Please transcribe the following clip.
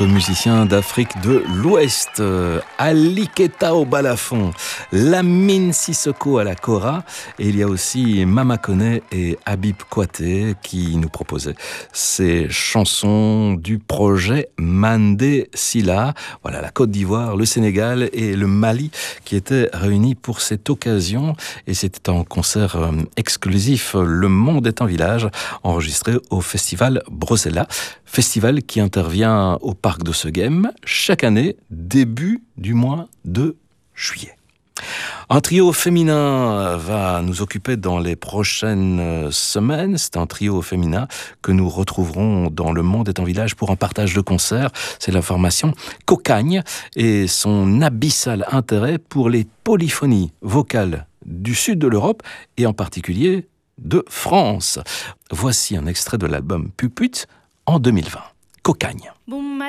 autres musiciens d'Afrique de l'Ouest. Ali Keita au balafon, Lamine Sissoko à la kora, et il y a aussi Mama Kone et Habib Kouaté qui nous proposaient ces chansons du projet Mandé Silla. Voilà, la Côte d'Ivoire, le Sénégal et le Mali qui étaient réunis pour cette occasion, et c'était en concert exclusif Le Monde est un village, enregistré au festival Brosella, festival qui intervient au parc de Seghem chaque année, début du mois de juillet. Un trio féminin va nous occuper dans les prochaines semaines. C'est un trio féminin que nous retrouverons dans Le Monde est un village pour un partage de concerts. C'est la formation Cocagne et son abyssal intérêt pour les polyphonies vocales du sud de l'Europe et en particulier de France. Voici un extrait de l'album Puput en 2020. Cocagne.